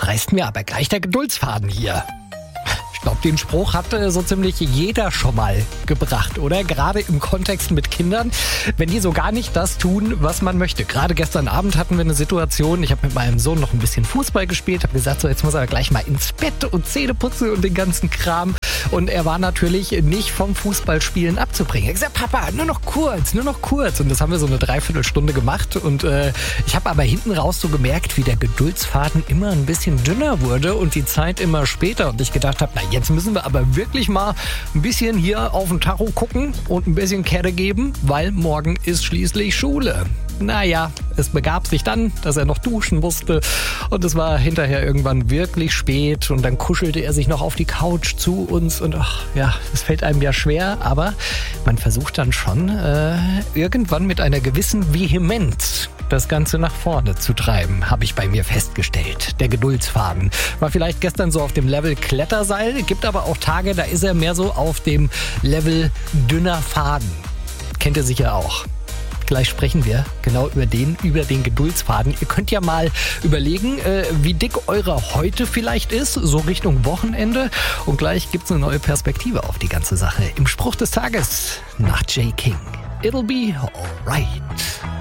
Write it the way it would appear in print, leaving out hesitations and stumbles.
reißt mir aber gleich der Geduldsfaden hier. Ich glaube, den Spruch hat so ziemlich jeder schon mal gebracht, oder? Gerade im Kontext mit Kindern, wenn die so gar nicht das tun, was man möchte. Gerade gestern Abend hatten wir eine Situation, ich habe mit meinem Sohn noch ein bisschen Fußball gespielt, habe gesagt, so jetzt muss er gleich mal ins Bett und Zähne putzen und den ganzen Kram. Und er war natürlich nicht vom Fußballspielen abzubringen. Er hat gesagt, Papa, nur noch kurz. Und das haben wir so eine Dreiviertelstunde gemacht. Und ich habe aber hinten raus so gemerkt, wie der Geduldsfaden immer ein bisschen dünner wurde und die Zeit immer später. Und ich gedacht habe, na jetzt müssen wir aber wirklich mal ein bisschen hier auf den Tacho gucken und ein bisschen Kette geben, weil morgen ist schließlich Schule. Naja, es begab sich dann, dass er noch duschen musste und es war hinterher irgendwann wirklich spät und dann kuschelte er sich noch auf die Couch zu uns und ach ja, es fällt einem ja schwer, aber man versucht dann schon irgendwann mit einer gewissen Vehemenz das Ganze nach vorne zu treiben, habe ich bei mir festgestellt. Der Geduldsfaden war vielleicht gestern so auf dem Level Kletterseil, gibt aber auch Tage, da ist er mehr so auf dem Level dünner Faden. Kennt ihr sicher auch. Gleich sprechen wir genau über den Geduldsfaden. Ihr könnt ja mal überlegen, wie dick eure Heute vielleicht ist, so Richtung Wochenende. Und gleich gibt's eine neue Perspektive auf die ganze Sache. Im Spruch des Tages nach Jay King. It'll be alright.